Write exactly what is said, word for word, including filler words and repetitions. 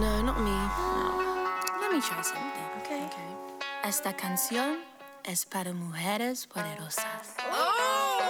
No, not me. No. Let me try something. Okay. Okay. Esta canción es para mujeres poderosas. Oh.